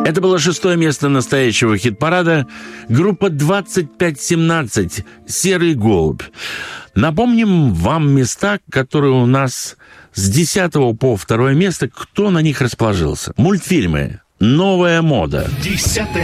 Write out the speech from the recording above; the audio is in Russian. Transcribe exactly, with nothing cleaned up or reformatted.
Это было шестое место настоящего хит-парада. Группа двадцать пять семнадцать «Серый голубь». Напомним вам места, которые у нас с десятого по второе место. Кто на них расположился? Мультфильмы «Новая мода». Десятое